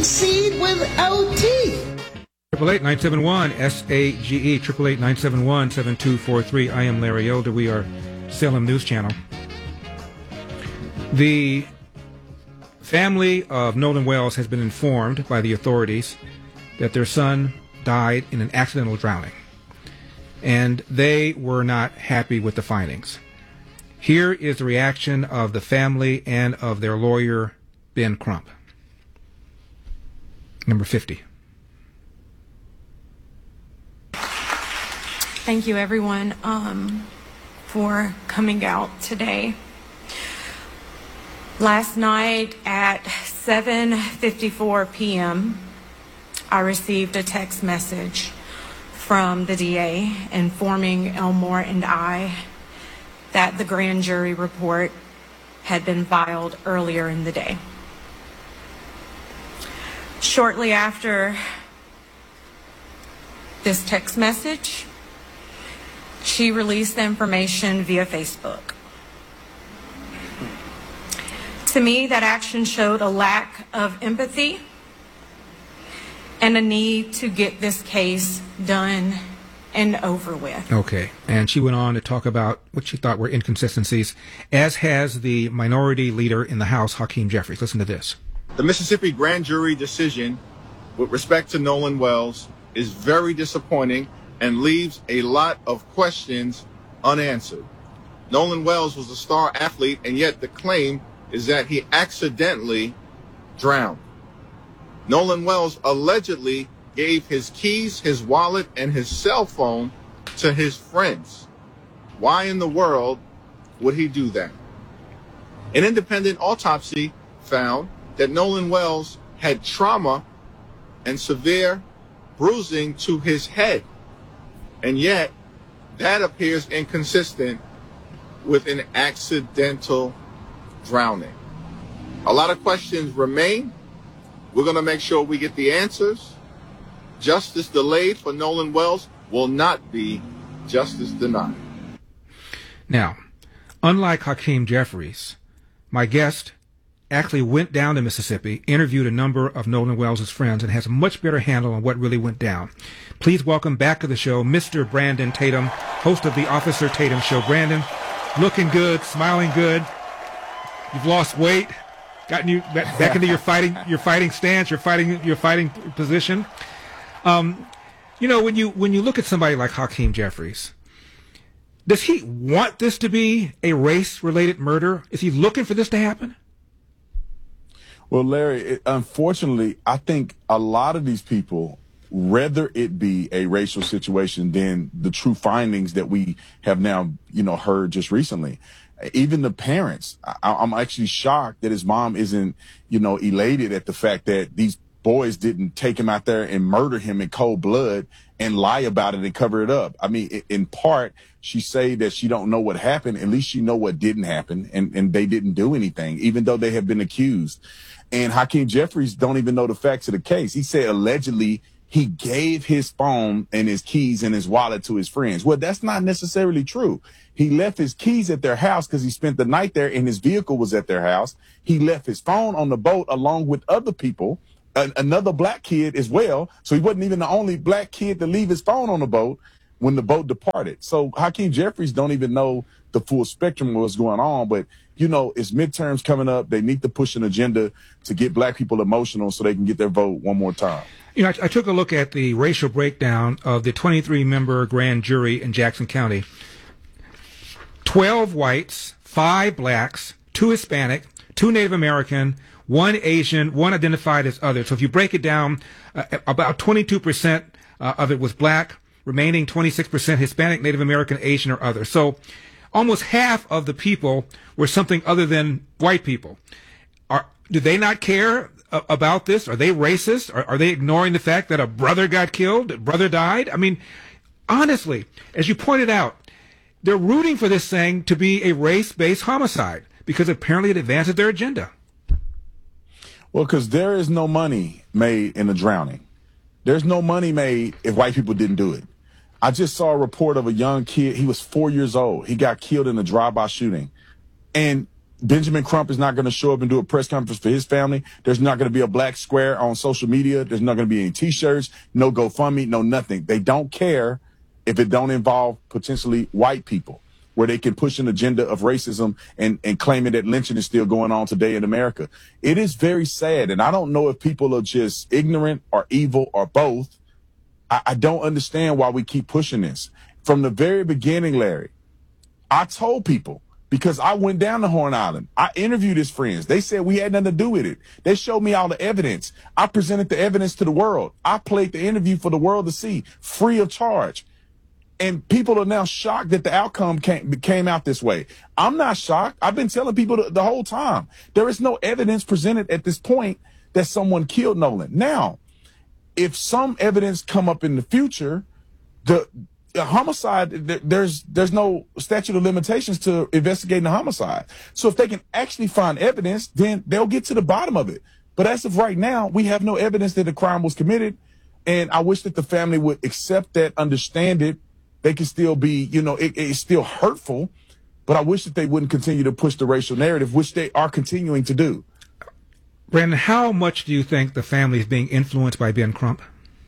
Seed without teeth. 888-971-SAGE, 888-971-7243. I am Larry Elder. We are Salem News Channel. The family of Nolan Wells has been informed by the authorities that their son died in an accidental drowning, and they were not happy with the findings. Here is the reaction of the family and of their lawyer, Ben Crump. Number 50. Thank you, everyone, for coming out today. Last night at 7:54 p.m., I received a text message from the DA informing Elmore and I that the grand jury report had been filed earlier in the day. Shortly after this text message, she released the information via Facebook. To me, that action showed a lack of empathy and a need to get this case done and over with. Okay. And she went on to talk about what she thought were inconsistencies, as has the minority leader in the House, Hakeem Jeffries. Listen to this. The Mississippi grand jury decision with respect to Nolan Wells is very disappointing and leaves a lot of questions unanswered. Nolan Wells was a star athlete, and yet the claim is that he accidentally drowned. Nolan Wells allegedly gave his keys, his wallet, and his cell phone to his friends. Why in the world would he do that? An independent autopsy found that Nolan Wells had trauma and severe bruising to his head. And yet, that appears inconsistent with an accidental drowning. A lot of questions remain. We're going to make sure we get the answers. Justice delayed for Nolan Wells will not be justice denied. Now, unlike Hakeem Jeffries, my guest actually went down to Mississippi, interviewed a number of Nolan Wells' friends, and has a much better handle on what really went down. Please welcome back to the show Mr. Brandon Tatum, host of the Officer Tatum Show. Brandon, looking good, smiling good. You've lost weight, gotten you back into your fighting stance, your fighting position. You know, when you look at somebody like Hakeem Jeffries, does he want this to be a race-related murder? Is he looking for this to happen? Well, Larry, unfortunately, I think a lot of these people, rather it be a racial situation than the true findings that we have now, heard just recently. Even the parents, I'm actually shocked that his mom isn't, elated at the fact that these boys didn't take him out there and murder him in cold blood and lie about it and cover it up. I mean, in part, she say that she don't know what happened. At least she know what didn't happen, and they didn't do anything, even though they have been accused. And Hakeem Jeffries don't even know the facts of the case. He said allegedly he gave his phone and his keys and his wallet to his friends. Well, that's not necessarily true. He left his keys at their house because he spent the night there and his vehicle was at their house. He left his phone on the boat along with other people, another black kid as well. So he wasn't even the only black kid to leave his phone on the boat when the boat departed. So Hakeem Jeffries don't even know the full spectrum of what's going on. But, it's midterms coming up. They need to push an agenda to get black people emotional so they can get their vote one more time. I took a look at the racial breakdown of the 23-member grand jury in Jackson County. 12 whites, 5 blacks, 2 Hispanic, 2 Native American, 1 Asian, 1 identified as other. So if you break it down, about 22% of it was black, remaining 26% Hispanic, Native American, Asian, or other. So almost half of the people were something other than white people. Do they not care about this? Are they racist? Are they ignoring the fact that a brother got killed, a brother died? I mean, honestly, as you pointed out, they're rooting for this thing to be a race-based homicide because apparently it advances their agenda. Well, because there is no money made in a drowning. There's no money made if white people didn't do it. I just saw a report of a young kid. He was 4 years old. He got killed in a drive-by shooting. And Benjamin Crump is not going to show up and do a press conference for his family. There's not going to be a black square on social media. There's not going to be any T-shirts, no GoFundMe, no nothing. They don't care if it don't involve potentially white people, where they can push an agenda of racism and claiming that lynching is still going on today in America. It is very sad, and I don't know if people are just ignorant or evil or both. I don't understand why we keep pushing this. From the very beginning, Larry, I told people, because I went down to Horn Island. I interviewed his friends. They said we had nothing to do with it. They showed me all the evidence. I presented the evidence to the world. I played the interview for the world to see, free of charge. And people are now shocked that the outcome came out this way. I'm not shocked. I've been telling people the whole time. There is no evidence presented at this point that someone killed Nolan. Now, if some evidence come up in the future, the homicide, there's no statute of limitations to investigating a homicide. So if they can actually find evidence, then they'll get to the bottom of it. But as of right now, we have no evidence that the crime was committed. And I wish that the family would accept that, understand it. They can still be, it's still hurtful, but I wish that they wouldn't continue to push the racial narrative, which they are continuing to do. Brandon, how much do you think the family is being influenced by Ben Crump?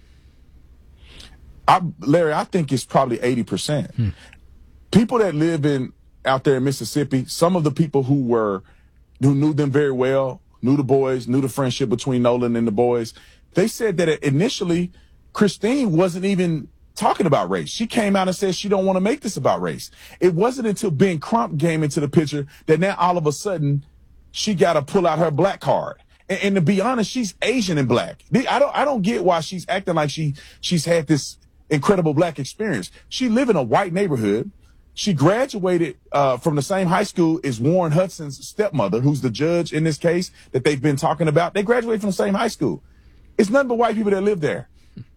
Larry, I think it's probably 80%. People that live out there in Mississippi, some of the people who knew them very well, knew the boys, knew the friendship between Nolan and the boys, they said that initially Christine wasn't even talking about race. She came out and said she don't want to make this about race. It wasn't until Ben Crump came into the picture that now all of a sudden she got to pull out her black card. And to be honest, she's Asian and black. I don't get why she's acting like she's had this incredible black experience. She lived in a white neighborhood. She graduated from the same high school as Warren Hudson's stepmother, who's the judge in this case that they've been talking about. They graduated from the same high school. It's nothing but white people that live there.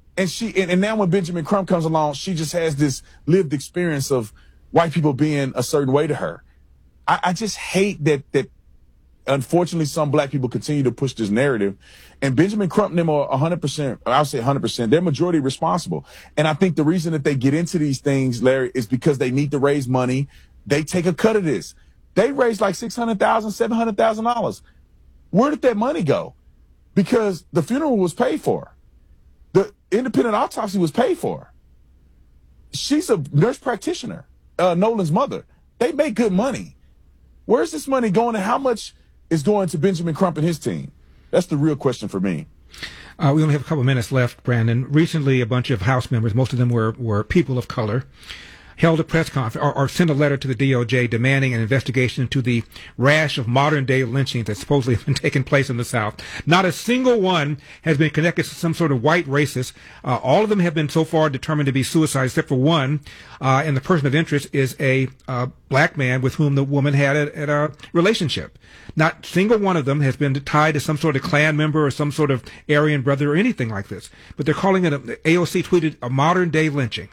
And now when Benjamin Crump comes along, she just has this lived experience of white people being a certain way to her. I just hate that unfortunately some black people continue to push this narrative. And Benjamin Crump and them are 100%, I'll say 100%, they're majority responsible. And I think the reason that they get into these things, Larry, is because they need to raise money. They take a cut of this. They raised like $600,000, $700,000. Where did that money go? Because the funeral was paid for. The independent autopsy was paid for. She's a nurse practitioner, Nolan's mother. They make good money. Where's this money going and how much is going to Benjamin Crump and his team? That's the real question for me. We only have a couple minutes left, Brandon. Recently, a bunch of House members, most of them were people of color, held a press conference or sent a letter to the DOJ demanding an investigation into the rash of modern-day lynchings that supposedly have been taking place in the South. Not a single one has been connected to some sort of white racist. All of them have been so far determined to be suicide, except for one, and the person of interest is a black man with whom the woman had a relationship. Not a single one of them has been tied to some sort of Klan member or some sort of Aryan brother or anything like this. But they're calling it, AOC tweeted, a modern-day lynching.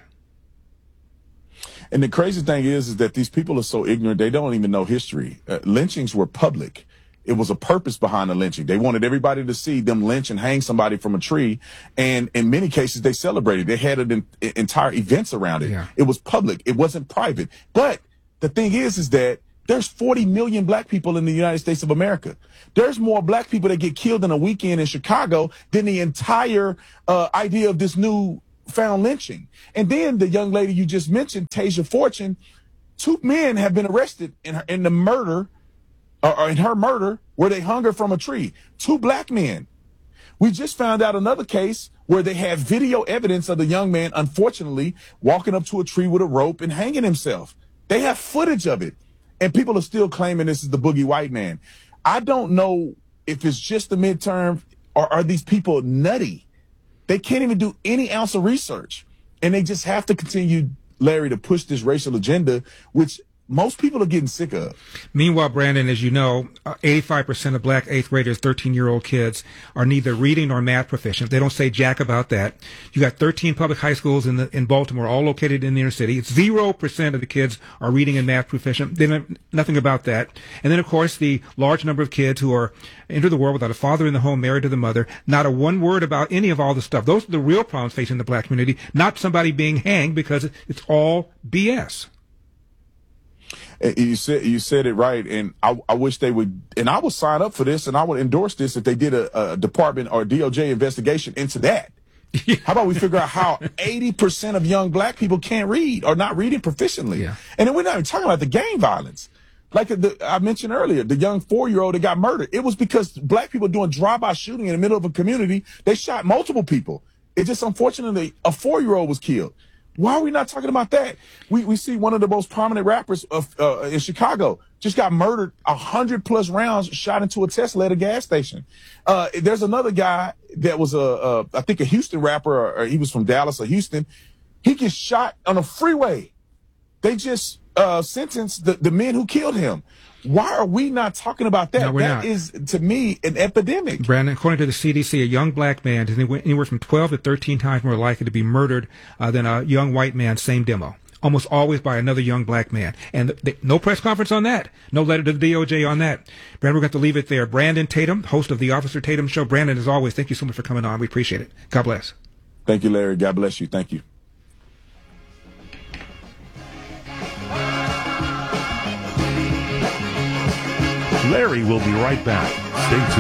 And the crazy thing is that these people are so ignorant, they don't even know history. Lynchings were public. It was a purpose behind the lynching. They wanted everybody to see them lynch and hang somebody from a tree. And in many cases, they celebrated. They had entire events around it. Yeah. It was public. It wasn't private. But the thing is that there's 40 million black people in the United States of America. There's more black people that get killed in a weekend in Chicago than the entire idea of this new found lynching. And then the young lady you just mentioned, Tasia Fortune, 2 men have been arrested in the murder, or in her murder, where they hung her from a tree. 2 black men. We just found out another case where they have video evidence of the young man, unfortunately, walking up to a tree with a rope and hanging himself. They have footage of it. And people are still claiming this is the boogie white man. I don't know if it's just the midterm or are these people nutty? They can't even do any ounce of research. And they just have to continue, Larry, to push this racial agenda, which most people are getting sick of. Meanwhile, Brandon, as you know, 85% of black 8th graders, 13-year-old kids, are neither reading nor math proficient. They don't say jack about that. You got 13 public high schools in Baltimore, all located in the inner city. 0% of the kids are reading and math proficient. They know nothing about that. And then, of course, the large number of kids who are enter the world without a father in the home, married to the mother. Not a one word about any of all the stuff. Those are the real problems facing the black community, not somebody being hanged, because it's all BS. You said it right, and I wish they would. And I would sign up for this, and I would endorse this if they did a department or DOJ investigation into that. How about we figure out how 80% of young black people can't read or not reading proficiently? Yeah. And then we're not even talking about the gang violence. Like I mentioned earlier, the young 4-year-old that got murdered. It was because black people doing drive-by shooting in the middle of a community. They shot multiple people. It's just unfortunately a 4-year-old was killed. Why are we not talking about that? We see one of the most prominent rappers in Chicago just got murdered, 100+ rounds shot into a Tesla at a gas station. There's another guy that was I think a Houston rapper, or he was from Dallas or Houston. He gets shot on a freeway. They just sentenced the men who killed him. Why are we not talking about that? No, we're not. That is, to me, an epidemic. Brandon, according to the CDC, a young black man is anywhere from 12 to 13 times more likely to be murdered than a young white man, same demo. Almost always by another young black man. And no press conference on that. No letter to the DOJ on that. Brandon, we're going to leave it there. Brandon Tatum, host of the Officer Tatum Show. Brandon, as always, thank you so much for coming on. We appreciate it. God bless. Thank you, Larry. God bless you. Thank you. Larry will be right back. Stay tuned.